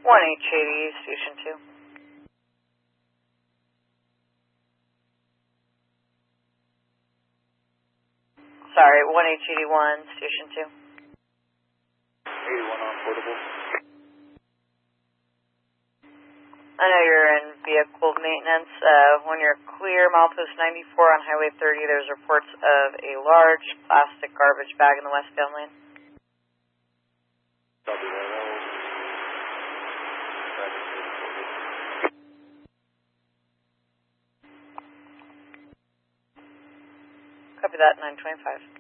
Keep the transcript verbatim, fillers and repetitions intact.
one H eighty, Station two. Sorry, one H eighty-one, Station two. eighty-one on portable. I know you're in vehicle maintenance. Uh, when you're clear, milepost ninety-four on Highway thirty, there's reports of a large plastic garbage bag in the westbound lane. Copy that. Copy that, nine twenty-five.